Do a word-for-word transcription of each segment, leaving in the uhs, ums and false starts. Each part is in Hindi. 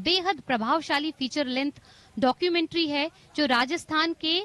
बेहद प्रभावशाली फीचर लेंथ डॉक्यूमेंट्री है जो राजस्थान के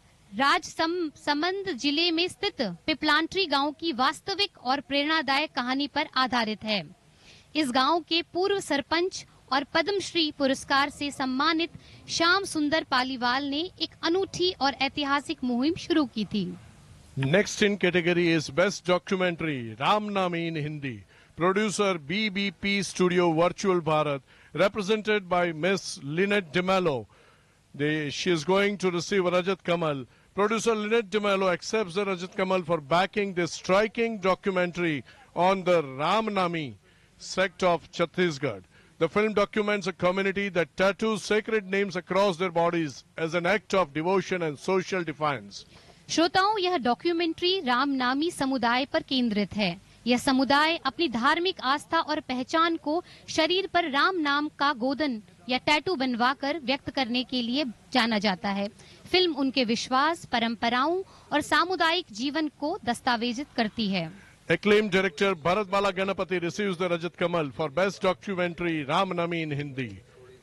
राजसमंद जिले में स्थित पिपलांट्री गांव की वास्तविक और प्रेरणादायक कहानी पर आधारित है। इस गांव के पूर्व सरपंच और पद्मश्री पुरस्कार से सम्मानित श्याम सुंदर पालीवाल ने एक अनूठी और ऐतिहासिक मुहिम शुरू की थी। Next in category is Best Documentary, Ramnami in Hindi. Producer B B P Studio Virtual Bharat, represented by Miss Lynette DeMello. They, she is going to receive a Rajat Kamal. Producer Lynette DeMello accepts the Rajat Kamal for backing this striking documentary on the Ramnami sect of Chhattisgarh. The film documents a community that tattoos sacred names across their bodies as an act of devotion and social defiance. श्रोताओं, यह डॉक्यूमेंट्री रामनामी समुदाय पर केंद्रित है। यह समुदाय अपनी धार्मिक आस्था और पहचान को शरीर पर राम नाम का गोदन या टैटू बनवाकर व्यक्त करने के लिए जाना जाता है। फिल्म उनके विश्वास, परंपराओं और सामुदायिक जीवन को दस्तावेजित करती है। Acclaimed director Bharat Bala Ganapati receives the Rajat Kamal for Best Documentary Ramnami in Hindi.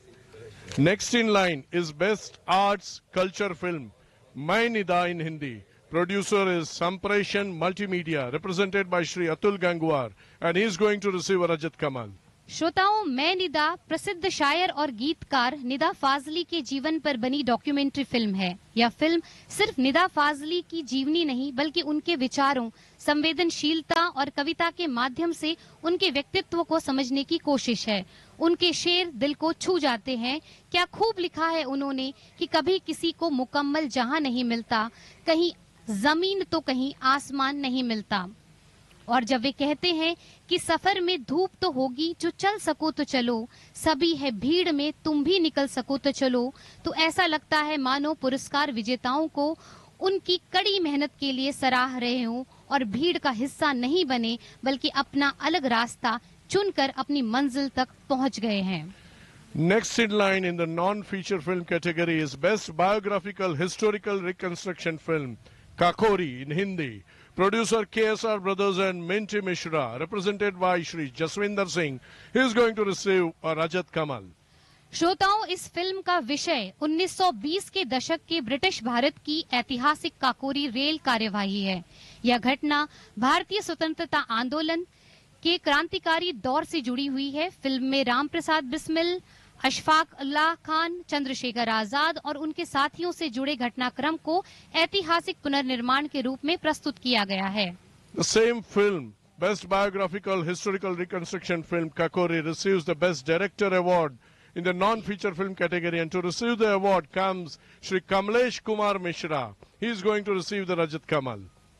Next in line is Best Arts Culture Film Main Nida in Hindi. Producer is Sampreshan Multimedia, represented by Shri Atul Gangwar, and he is going to receive a Rajat Kamal. श्रोताओं, मैं निदा प्रसिद्ध शायर और गीतकार निदा फाजली के जीवन पर बनी डॉक्यूमेंट्री फिल्म है। यह फिल्म सिर्फ निदा फाजली की जीवनी नहीं बल्कि उनके विचारों, संवेदनशीलता और कविता के माध्यम से उनके व्यक्तित्व को समझने की कोशिश है। उनके शेर दिल को छू जाते हैं। क्या खूब लिखा है उन्होंने कि कभी किसी को मुकम्मल जहां नहीं मिलता, कहीं जमीन तो कहीं आसमान नहीं मिलता। और जब वे कहते हैं कि सफर में धूप तो होगी, जो चल सको तो चलो, सभी है भीड़ में तुम भी निकल सको तो चलो, तो ऐसा लगता है मानो पुरस्कार विजेताओं को उनकी कड़ी मेहनत के लिए सराह रहे हों और भीड़ का हिस्सा नहीं बने बल्कि अपना अलग रास्ता चुनकर अपनी मंजिल तक पहुंच गए हैं। Next in line in the non-feature film category is Best Biographical Historical Reconstruction Film, Kakori in Hindi. Producer K S R Brothers and Minty Mishra, represented by Shri Jaswinder Singh, he is going to receive a Rajat Kamal. श्रोताओं, इस फिल्म का विषय उन्नीस सौ बीस के दशक के ब्रिटिश भारत की ऐतिहासिक काकोरी रेल कार्यवाही है। यह घटना भारतीय स्वतंत्रता आंदोलन के क्रांतिकारी दौर से जुड़ी हुई है। फिल्म में राम प्रसाद बिस्मिल, अशफाक उल्लाह खान, चंद्रशेखर आजाद और उनके साथियों से जुड़े घटनाक्रम को ऐतिहासिक पुनर्निर्माण के रूप में प्रस्तुत किया गया है। The same film, Best Biographical Historical Reconstruction Film Kakori, receives the Best Director Award in the non-feature film category, and to receive the award comes Shri Kamlesh Kumar Mishra. He is going to receive the Rajat Kamal.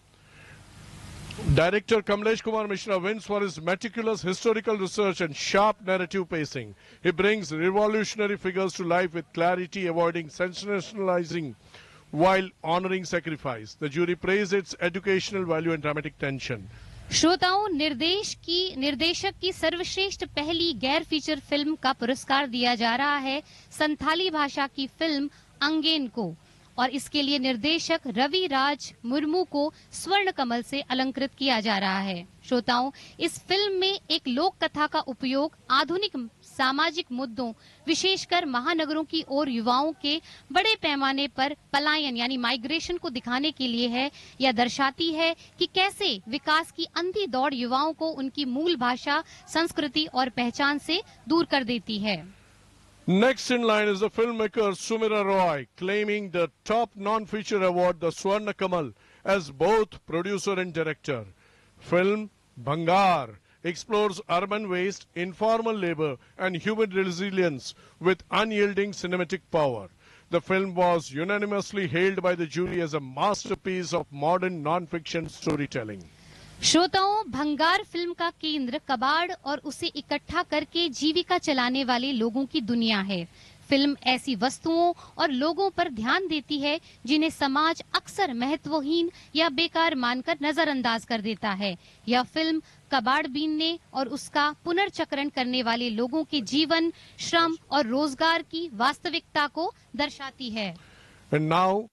Director Kamlesh Kumar Mishra wins for his meticulous historical research and sharp narrative pacing. He brings revolutionary figures to life with clarity, avoiding sensationalizing while honoring sacrifice. The jury praised its educational value and dramatic tension. श्रोताओं, निर्देश की निर्देशक की सर्वश्रेष्ठ पहली गैर फीचर फिल्म का पुरस्कार दिया जा रहा है संथाली भाषा की फिल्म अंगेन को, और इसके लिए निर्देशक रवि राज मुर्मू को स्वर्ण कमल से अलंकृत किया जा रहा है। श्रोताओं, इस फिल्म में एक लोक कथा का उपयोग आधुनिक सामाजिक मुद्दों, विशेषकर महानगरों की ओर युवाओं के बड़े पैमाने पर पलायन यानी माइग्रेशन को दिखाने के लिए है। यह दर्शाती है कि कैसे विकास की अंधी दौड़ युवाओं को उनकी मूल भाषा, संस्कृति और पहचान से दूर कर देती है। Next in line is the filmmaker Sumira Roy, claiming the top non-feature award, the Swarna Kamal, as both producer and director. Film Bhangar explores urban waste, informal labor, and human resilience with unyielding cinematic power. The film was unanimously hailed by the jury as a masterpiece of modern non-fiction storytelling. श्रोताओं, भंगार फिल्म का केंद्र कबाड़ और उसे इकट्ठा करके जीविका चलाने वाले लोगों की दुनिया है। फिल्म ऐसी वस्तुओं और लोगों पर ध्यान देती है जिन्हें समाज अक्सर महत्वहीन या बेकार मानकर नजरअंदाज कर देता है। यह फिल्म कबाड़ बीनने और उसका पुनर्चक्रण करने वाले लोगों के जीवन, श्रम और रोजगार की वास्तविकता को दर्शाती है। And now